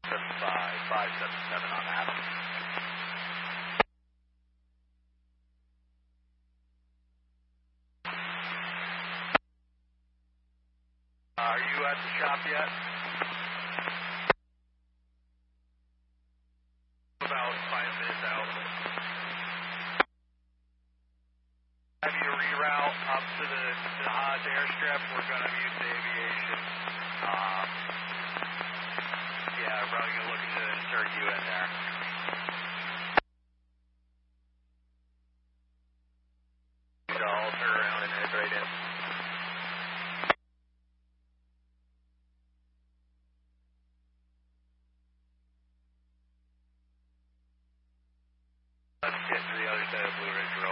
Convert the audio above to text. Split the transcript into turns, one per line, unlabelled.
577 on Adam. Are you at the shop yet? About 5 minutes out. Have you reroute up to the Haas airstrip? We're going to use the aviation. Yeah, we're probably going to look to insert you in there. I'll turn around and head right in. Let's get to the other side of Blue Ridge Road.